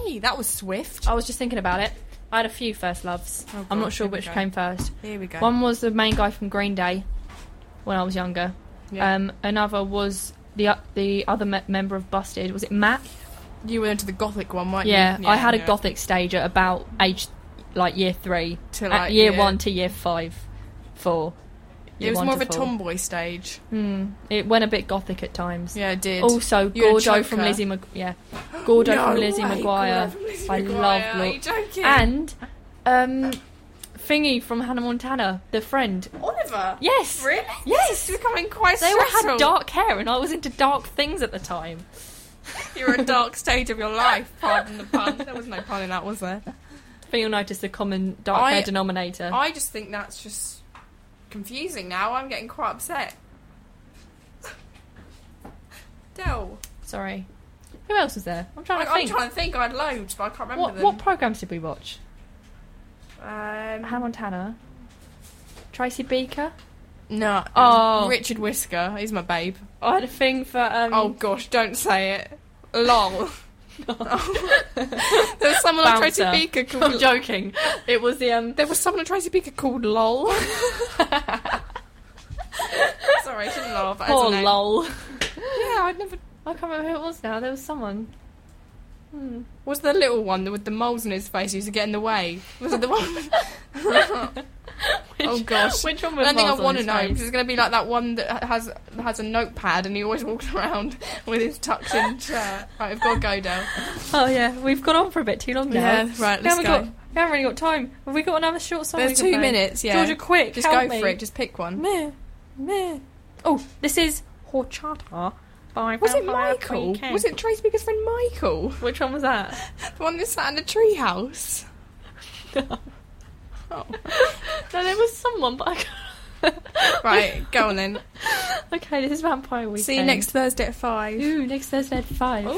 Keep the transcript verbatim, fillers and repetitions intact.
me. That was swift. I was just thinking about it. I had a few first loves. Oh, I'm God, not sure here we which go. came first. Here we go. One was the main guy from Green Day when I was younger. Yeah. Um, another was the uh, the other me- member of Busted. Was it Matt? You went into the gothic one, weren't Yeah, you? I had a yeah. gothic stage at about age, like year three. To, At like, year yeah. one to year five, four. It Year was one more to of a four. tomboy stage. Hmm. It went a bit gothic at times. Yeah, it did. Also, You had a Gordo from choker. Lizzie Mag- yeah, Gordo No from Lizzie way, McGuire. Gordo from Lizzie I McGuire. love Are you Lord. joking? And um, Thingy from Hannah Montana, the friend. Oliver. Yes. Really? Yes. This is becoming quite They all stressful. had dark hair, and I was into dark things at the time. You were a dark stage of your life. Pardon the pun. There was no pun in that, was there? I think you'll notice the common dark I- hair denominator. I just think that's just confusing now. I'm getting quite upset. Del. Sorry. Who else was there? I'm trying I, to I'm think. trying to think. I had loads, but I can't remember what them. what programs did we watch? Um, Hannah Montana. Tracy Beaker. no. Oh. Richard Whisker. He's my babe. I had a thing for um. Oh gosh, don't say it. Lol. There was someone on Tracy Bouncer. Beaker I'm called. joking. It was the um. There was someone on Tracy Beaker called Lol. Sorry, I shouldn't laugh. As a Poor name. lol. Yeah, I'd never. I can't remember who it was now. There was someone. Hmm. Was the little one with the moles in his face who used to get in the way? Was it the one? With... Which, Oh, gosh. Which one I was? don't think I Mars on want to his know face? because it's going to be like that one that has has a notepad and he always walks around with his tucked in shirt. Right, we've got to go down. Oh yeah, we've gone on for a bit too long now. Yeah, right, we let's haven't go. got. We haven't really got time. Have we got another short song? There's we can two play? minutes. Yeah, Georgia, quick, just help go me. for it. Just pick one. Meh, meh. Oh, this is Horchata by Was it Vampire Michael? Weekend. Was it Tracy Beaker's friend Michael? Which one was that? The one that sat in the treehouse. Oh. No, there was someone, but I can't. Right, go on then. Okay, this is Vampire Weekend. See you next Thursday at five. Ooh, next Thursday at five.